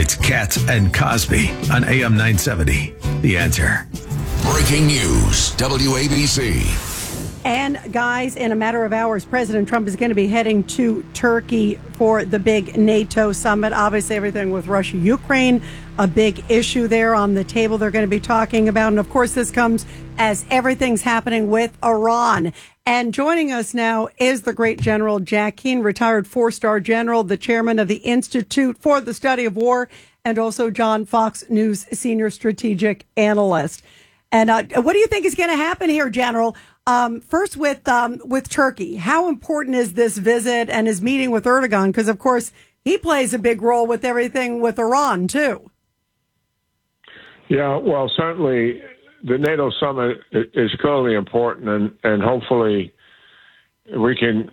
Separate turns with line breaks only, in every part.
It's Katz and Cosby on AM 970. The Answer.
Breaking news, WABC.
And guys, in a matter of hours, President Trump is going to be heading to Turkey for the big NATO summit. Obviously, everything with Russia, Ukraine, a big issue there on the table they're going to be talking about. And of course, this comes as everything's happening with Iran. And joining us now is the great General Jack Keane, retired four-star general, the chairman of the Institute for the Study of War, and also John Fox News senior strategic analyst. And what do you think is going to happen here, General? First with Turkey, how important is this visit and his meeting with Erdogan? Because, of course, he plays a big role with everything with Iran, too.
Yeah, well, certainly the NATO summit is clearly important, and hopefully we can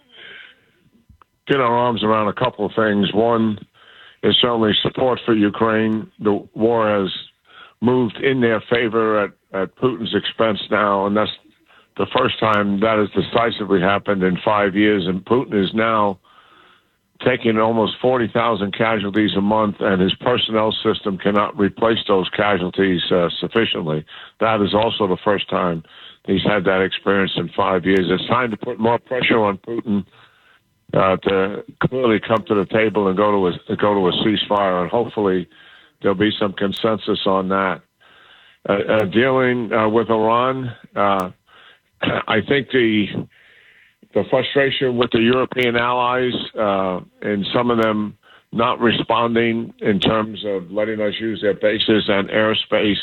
get our arms around a couple of things. One is certainly support for Ukraine. The war has moved in their favor at Putin's expense now, and that's the first time that has decisively happened in 5 years. And Putin is now taking almost 40,000 casualties a month, and his personnel system cannot replace those casualties sufficiently. That is also the first time he's had that experience in 5 years. It's time to put more pressure on Putin to clearly come to the table and go to a ceasefire, and hopefully there'll be some consensus on that. Dealing with Iran, I think the frustration with the European allies and some of them not responding in terms of letting us use their bases and airspace,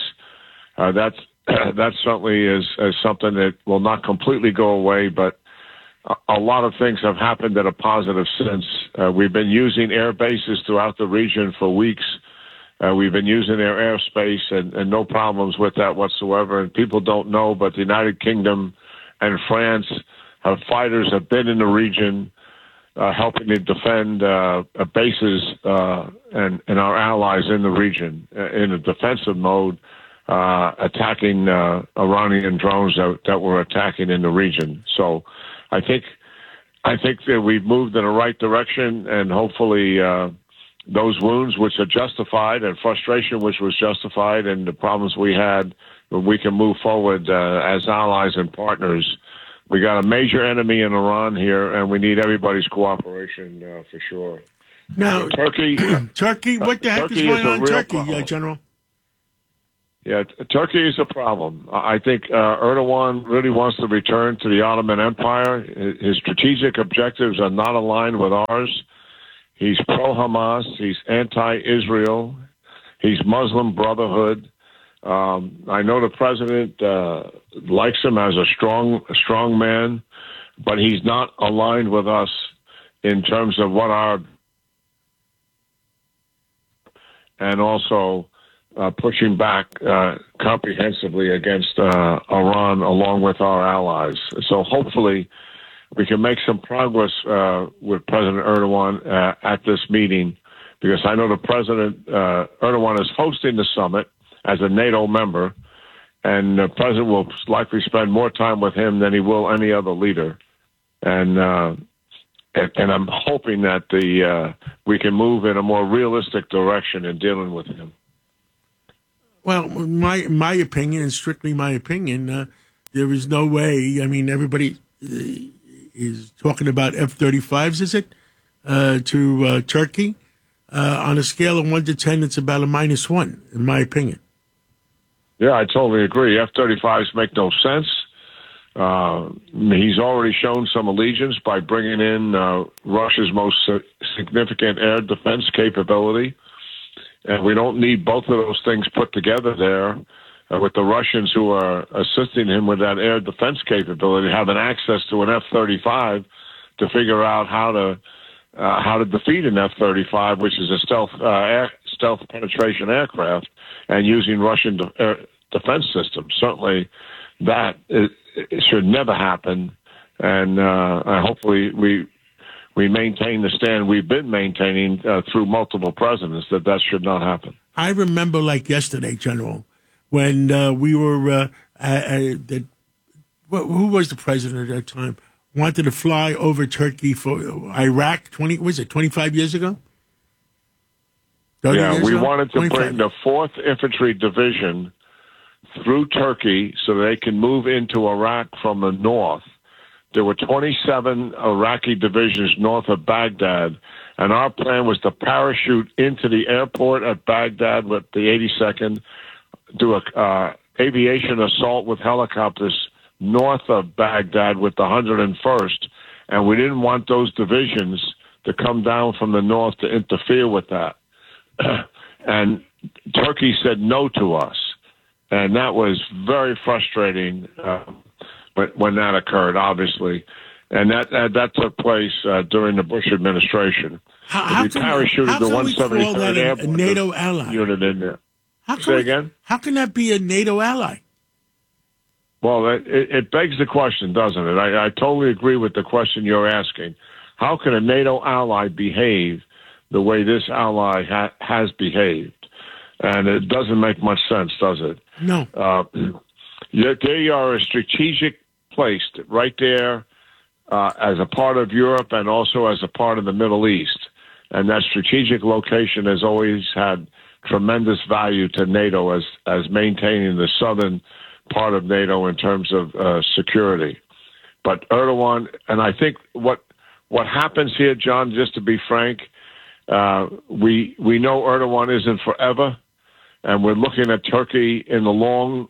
that certainly is something that will not completely go away, but a lot of things have happened that are positive since. We've been using air bases throughout the region for weeks. We've been using their airspace and no problems with that whatsoever. And people don't know, but the United Kingdom and France fighters have been in the region helping to defend bases and our allies in the region in a defensive mode, attacking Iranian drones that were attacking in the region. So I think that we've moved in the right direction, and hopefully those wounds, which are justified, and frustration, which was justified, and the problems we had, we can move forward as allies and partners. We got a major enemy in Iran here, and we need everybody's cooperation for sure.
Now, Turkey, what the heck is going on in Turkey, General?
Yeah, Turkey is a problem. I think Erdogan really wants to return to the Ottoman Empire. His strategic objectives are not aligned with ours. He's pro-Hamas. He's anti-Israel. He's Muslim Brotherhood. I know the president likes him as a strong man, but he's not aligned with us in terms of what our and also pushing back comprehensively against Iran along with our allies. So hopefully we can make some progress with President Erdogan at this meeting, because I know the President Erdogan is hosting the summit as a NATO member, and the President will likely spend more time with him than he will any other leader. And I'm hoping that we can move in a more realistic direction in dealing with him.
Well, my opinion, and strictly my opinion, there is no way. I mean, everybody is talking about F-35s, is it, to Turkey? On a scale of 1 to 10, it's about a -1, in my opinion.
Yeah, I totally agree. F-35s make no sense. He's already shown some allegiance by bringing in Russia's most significant air defense capability. And we don't need both of those things put together there with the Russians who are assisting him with that air defense capability, having access to an F-35 to figure out how to defeat an F-35, which is a stealth penetration aircraft, and using Russian defense systems. Certainly that it should never happen. And hopefully we maintain the stand we've been maintaining through multiple presidents, that should not happen.
I remember like yesterday, General, when we were who was the president at that time? Wanted to fly over Turkey for Iraq 25 years ago? 30
Yeah,
years
we
ago?
wanted to
25.
bring the 4th Infantry Division through Turkey so they can move into Iraq from the north. There were 27 Iraqi divisions north of Baghdad, and our plan was to parachute into the airport at Baghdad with the 82nd, do a aviation assault with helicopters north of Baghdad with the 101st, and we didn't want those divisions to come down from the north to interfere with that. And Turkey said no to us, and that was very frustrating when that occurred, obviously. And that took place during the Bush administration.
How
We
can
parachuted the
we call
173rd
that a
Airborne
NATO ally?
unit in there.
How can
Say
we-
again?
How can that be a NATO ally?
Well, it begs the question, doesn't it? I totally agree with the question you're asking. How can a NATO ally behave the way this ally has behaved? And it doesn't make much sense, does it?
No.
They are a strategic place right there as a part of Europe and also as a part of the Middle East. And that strategic location has always had tremendous value to NATO as maintaining the southern part of NATO in terms of security. But Erdogan, and I think what happens here, John, just to be frank, we know Erdogan isn't forever, and we're looking at Turkey in the long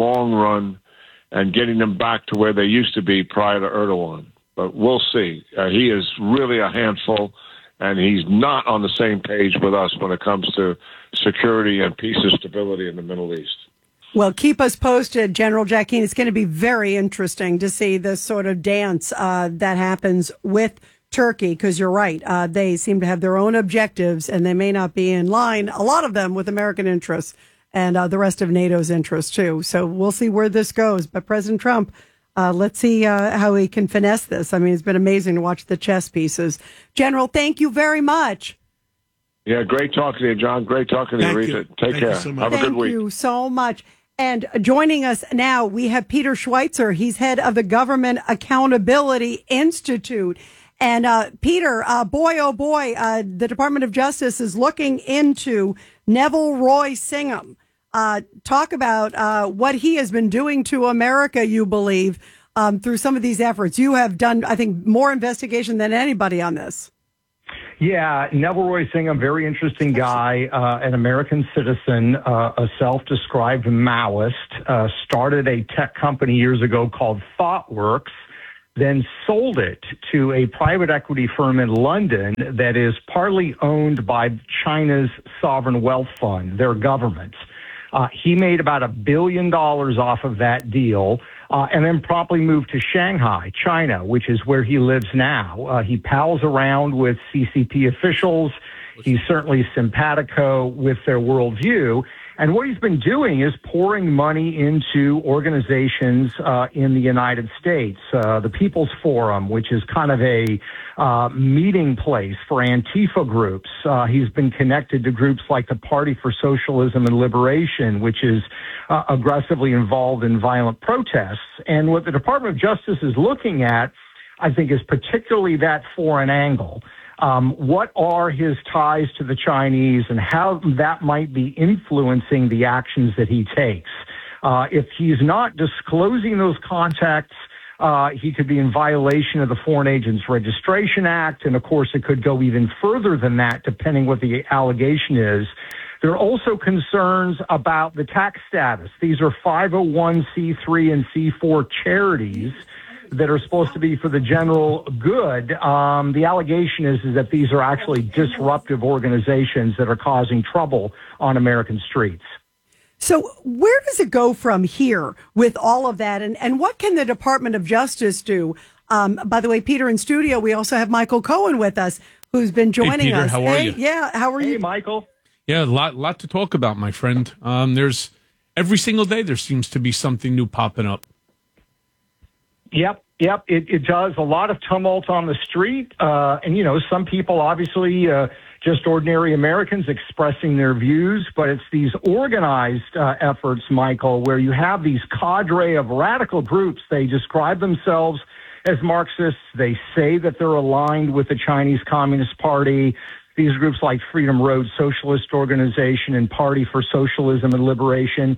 run and getting them back to where they used to be prior to Erdogan. But we'll see. He is really a handful, and he's not on the same page with us when it comes to security and peace and stability in the Middle East.
Well, keep us posted, General Jack Keane. It's going to be very interesting to see this sort of dance that happens with Turkey, because you're right. They seem to have their own objectives, and they may not be in line, a lot of them, with American interests and the rest of NATO's interests, too. So we'll see where this goes. But President Trump, let's see how he can finesse this. I mean, it's been amazing to watch the chess pieces. General, thank you very much.
Yeah, great talking to you, John. Great talking to you,
Thank
Rita.
you.
Take
Thank
care.
you so much.
Have a good
Thank
week.
you so much. And joining us now, we have Peter Schweitzer. He's head of the Government Accountability Institute. And Peter, boy, oh boy, the Department of Justice is looking into Neville Roy Singham. Talk about what he has been doing to America, you believe, through some of these efforts. You have done, I think, more investigation than anybody on this.
Yeah, Neville Roy Singham, very interesting guy, an American citizen, a self-described Maoist, started a tech company years ago called ThoughtWorks, then sold it to a private equity firm in London that is partly owned by China's sovereign wealth fund, their government. He made about $1 billion off of that deal, and then promptly moved to Shanghai, China, which is where he lives now. He pals around with CCP officials. He's certainly simpatico with their worldview. And what he's been doing is pouring money into organizations in the United States, the People's Forum, which is kind of a meeting place for Antifa groups. He's been connected to groups like the Party for Socialism and Liberation, which is aggressively involved in violent protests. And what the Department of Justice is looking at, I think, is particularly that foreign angle. What are his ties to the Chinese and how that might be influencing the actions that he takes? If he's not disclosing those contacts, he could be in violation of the Foreign Agents Registration Act. And of course, it could go even further than that, depending what the allegation is. There are also concerns about the tax status. These are 501c3 and C4 charities that are supposed to be for the general good. The allegation is that these are actually disruptive organizations that are causing trouble on American streets.
So where does it go from here with all of that? And what can the Department of Justice do? By the way, Peter, in studio, we also have Michael Cohen with us, who's been joining
Peter,
us.
how are you?
Yeah, how are you?
Hey, Michael.
Yeah, a lot to talk about, my friend. There's every single day there seems to be something new popping up.
Yep, it does. A lot of tumult on the street. And, you know, some people obviously just ordinary Americans expressing their views, but it's these organized efforts, Michael, where you have these cadre of radical groups. They describe themselves as Marxists. They say that they're aligned with the Chinese Communist Party. these groups like Freedom Road Socialist Organization and Party for Socialism and Liberation.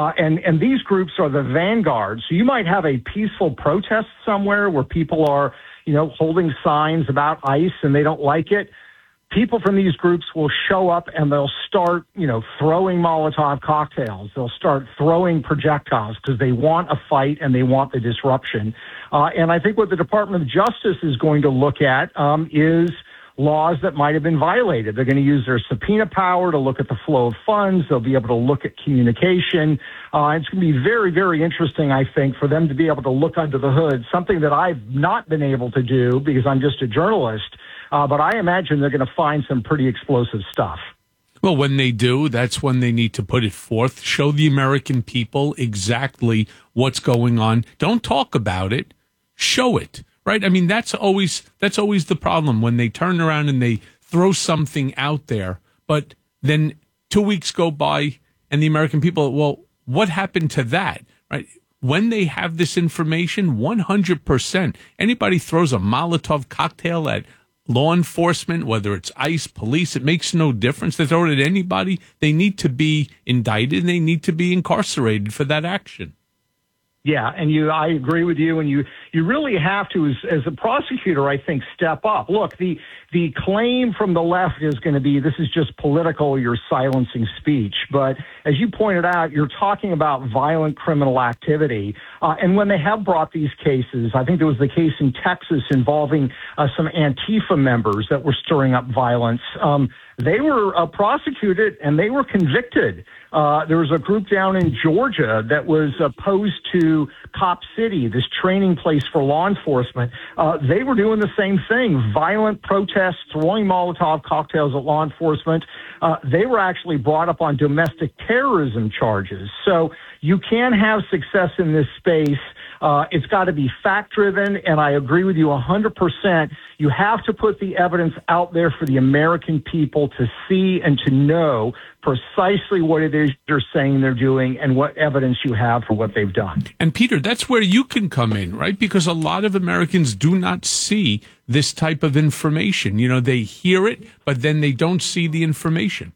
And these groups are the vanguard. So you might have a peaceful protest somewhere where people are, holding signs about ICE and they don't like it. People from these groups will show up and they'll start, throwing Molotov cocktails. They'll start throwing projectiles because they want a fight and they want the disruption. And I think what the Department of Justice is going to look at is laws that might have been violated. They're going to use their subpoena power to look at the flow of funds. They'll be able to look at communication. It's going to be very, very interesting, I think, for them to be able to look under the hood, something that I've not been able to do because I'm just a journalist. But I imagine they're going to find some pretty explosive stuff.
Well, when they do, that's when they need to put it forth, show the American people exactly what's going on. Don't talk about it, show it, right? I mean, that's always the problem when they turn around and they throw something out there, but then 2 weeks go by and the American people, well, what happened to that, right? When they have this information, 100%, anybody throws a Molotov cocktail at law enforcement, whether it's ICE, police, it makes no difference. They throw it at anybody. They need to be indicted and they need to be incarcerated for that action.
Yeah, and I agree with you, and you really have to, as a prosecutor, I think, step up. Look, the claim from the left is going to be this is just political, you're silencing speech. But as you pointed out, you're talking about violent criminal activity. And when they have brought these cases, I think there was the case in Texas involving some Antifa members that were stirring up violence. They were prosecuted and they were convicted. There was a group down in Georgia that was opposed to Cop City, this training place for law enforcement. They were doing the same thing, violent protests, throwing Molotov cocktails at law enforcement. They were actually brought up on domestic terrorism charges. So you can have success in this space. It's got to be fact-driven, and I agree with you 100%. You have to put the evidence out there for the American people to see and to know precisely what it is they're saying they're doing and what evidence you have for what they've done.
And Peter, that's where you can come in, right? Because a lot of Americans do not see this type of information. They hear it, but then they don't see the information.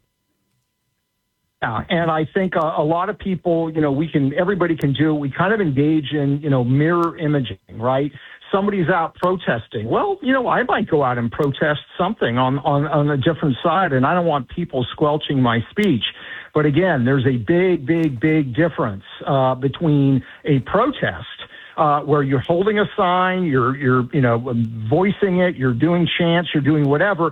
And I think a lot of people, everybody can do it. We kind of engage in, mirror imaging, right? Somebody's out protesting. Well, I might go out and protest something on a different side, and I don't want people squelching my speech. But again, there's a big, big, big difference between a protest where you're holding a sign, you're voicing it, you're doing chants, you're doing whatever,